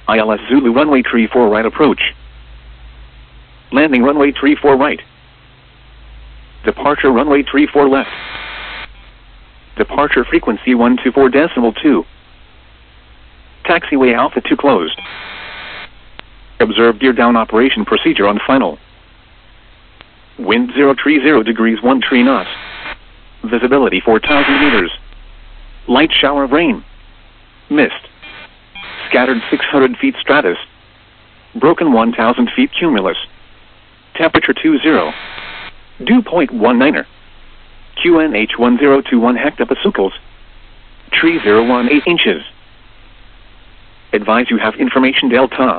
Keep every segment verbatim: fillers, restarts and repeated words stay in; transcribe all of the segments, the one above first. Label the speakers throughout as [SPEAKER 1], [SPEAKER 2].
[SPEAKER 1] I L S Zulu runway three four right approach. Landing runway three four right. Departure runway three four left. Departure frequency one two four decimal two. Taxiway Alpha two closed. Observe gear down operation procedure on final. Wind zero three zero degrees one three knots. Visibility four thousand meters. Light shower of rain. Mist. Scattered six hundred feet stratus. Broken one thousand feet cumulus. Temperature two zero. Dew point one niner. Q N H one zero two one hectopascals. Tree zero one eight inches. Advise you have information Delta.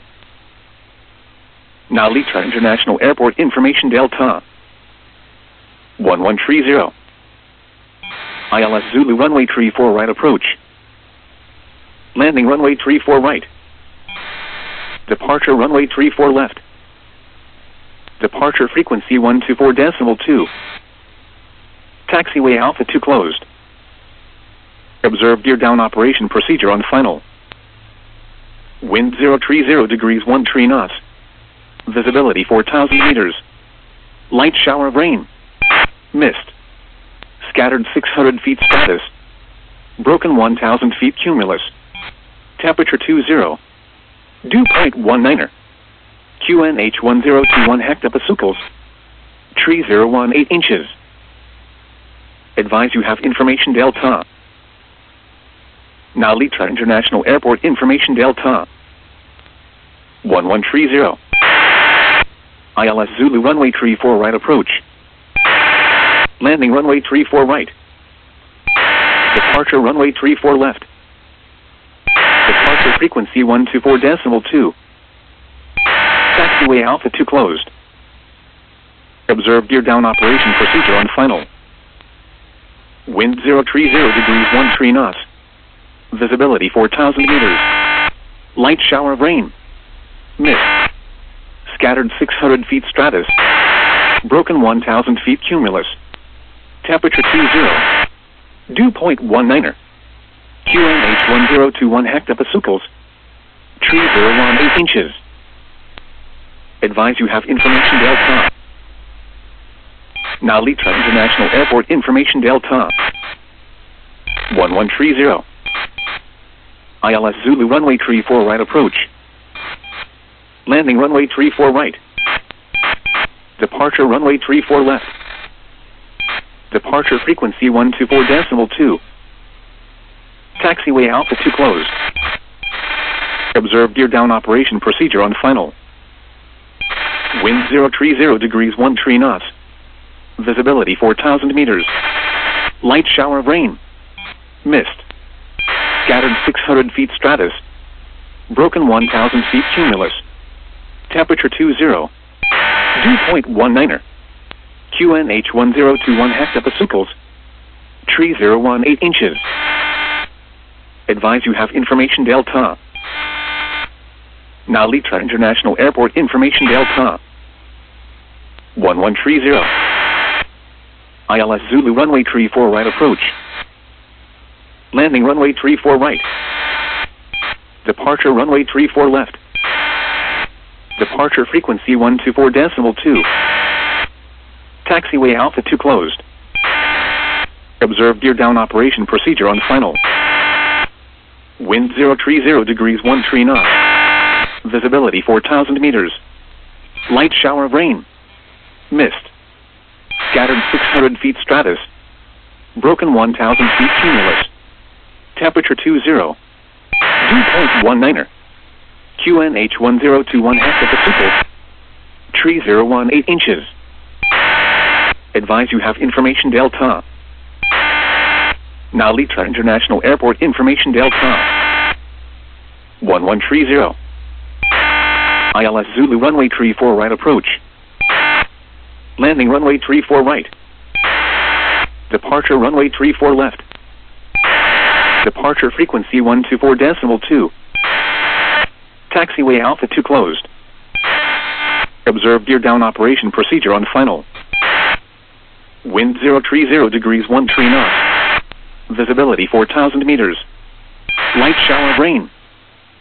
[SPEAKER 1] Now Litra International Airport information Delta. one one three zero. I L S Zulu runway three four right approach. Landing runway three four right. Departure runway three four left. Departure frequency one two four decimal two. Taxiway Alpha two closed. Observe gear down operation procedure on final. Wind zero three zero degrees one three knots. Visibility four thousand meters. Light shower of rain. Mist. Scattered six hundred feet stratus. Broken one thousand feet cumulus. Temperature two zero. Dew point one niner. Q N H one zero two one hectopascals. Tree zero one eight inches. Advise you have information Delta. Now Litra International Airport information Delta. one one three zero. I L S Zulu runway three four right approach. Landing runway three four right. Departure runway three four left. Departure frequency one two four decimal two. Taxiway Alpha two closed. Observe gear down operation procedure on final. Wind zero three zero degrees one three knots. Visibility four thousand meters. Light shower of rain. Mist. Scattered six hundred feet stratus. Broken one thousand feet cumulus. Temperature two zero. Dew point one niner. Q N H one zero two one hectopascals. Tree zero one eight inches. Advise you have information Delta. Now Litra International Airport information Delta. one one three zero. I L S Zulu runway three four right approach. Landing runway three four right. Departure runway three four left. Departure frequency one two four decimal two. Taxiway Alpha two closed. Observe gear down operation procedure on final. Wind zero three zero degrees one three knots. Visibility four thousand meters. Light shower of rain. Mist. Scattered six hundred feet stratus. Broken one thousand feet cumulus. Temperature two zero. Dew point one niner. Q N H one zero two one hectopascals. Tree zero one eight inches. Advise you have information Delta. Now Litra International Airport information Delta. one one three zero. I L S Zulu runway three four right approach. Landing runway three four right. Departure runway three four left. Departure frequency one two four decimal two. Taxiway Alpha two closed. Observe gear down operation procedure on final. Wind zero three zero degrees one three knots. Visibility four thousand meters. Light shower of rain. Mist. Scattered six hundred feet stratus. Broken one thousand feet cumulus. Temperature two zero. Dew point one niner. Q N H one zero two one hectopascals. Tree zero one eight inches. Advise you have information Delta. Now Litra International Airport information Delta. one one three zero. I L S Zulu runway three four right approach. Landing runway three four right. Departure runway three four left. Departure frequency one two four decimal two. Taxiway Alpha two closed. Observe gear down operation procedure on final. Wind zero three zero degrees one three knots. Visibility four thousand meters. Light shower of rain.